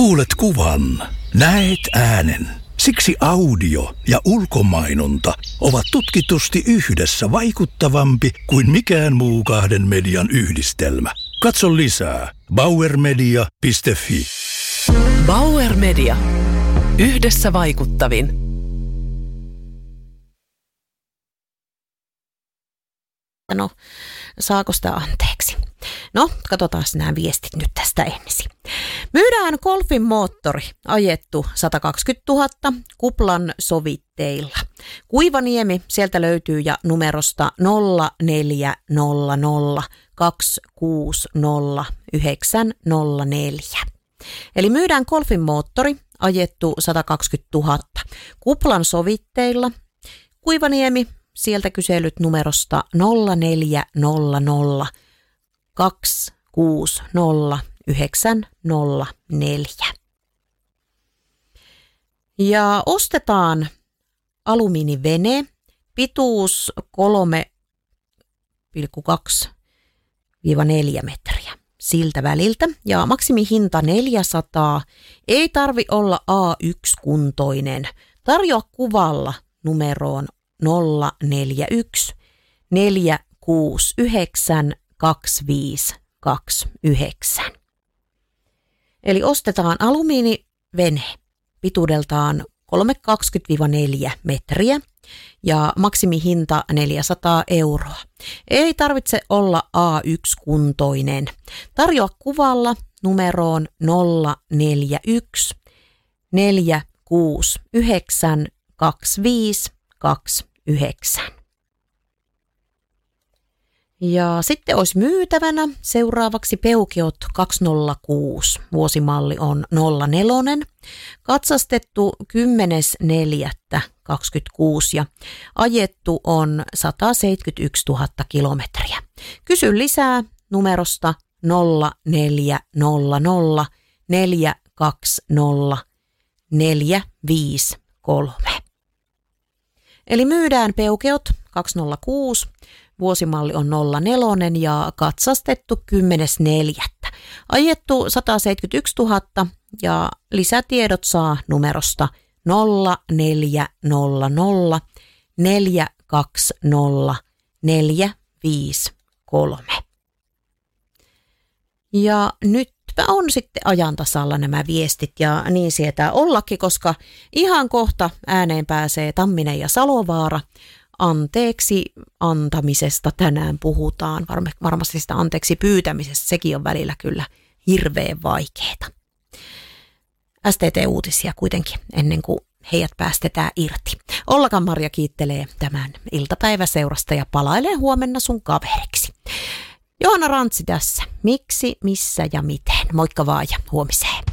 Kuulet kuvan, näet äänen. Siksi audio ja ulkomainonta ovat tutkitusti yhdessä vaikuttavampi kuin mikään muu kahden median yhdistelmä. Katso lisää bauermedia.fi. Bauer Media. Yhdessä vaikuttavin. No, saako sitä anteeksi? No, katsotaan nämä viestit nyt tästä ensin. Myydään golfin moottori, ajettu 120 000, kuplan sovitteilla. Kuivaniemi, sieltä löytyy ja numerosta 0400 260 904. Eli myydään golfin moottori, ajettu 120 000, kuplan sovitteilla. Kuivaniemi, sieltä kyselyt numerosta 0400 260 904. Ja ostetaan alumiinivene, pituus 3,2-4 metriä siltä väliltä ja maksimihinta 400. Ei tarvi olla A1-kuntoinen. Tarjoa kuvalla numeroon 041 469 2529. Eli ostetaan alumiinivene pituudeltaan 3,20-4 metriä ja maksimihinta 400 €. Ei tarvitse olla A1-kuntoinen. Tarjoa kuvalla numeroon 041 469 2529. Ja sitten olisi myytävänä seuraavaksi Peugeot 206. Vuosimalli on 04. Katsastettu 10.4.26 ja ajettu on 171 000 kilometriä. Kysy lisää numerosta 0400 420 453. Eli myydään Peugeot 206. Vuosimalli on 04 ja katsastettu 10.4. Ajettu 171 000 ja lisätiedot saa numerosta 0400 420 453. Ja nytpä on sitten ajan tasalla nämä viestit ja niin sietää ollakin, koska ihan kohta ääneen pääsee Tamminen ja Salovaara. Anteeksi antamisesta tänään puhutaan, varmasti sitä anteeksi pyytämisestä, sekin on välillä kyllä hirveän vaikeaa. STT-uutisia kuitenkin ennen kuin heidät päästetään irti. Ollakan Marja kiittelee tämän iltapäiväseurasta ja palailee huomenna sun kaveriksi. Johanna Rantsi tässä. Miksi, missä ja miten. Moikka vaan ja huomiseen.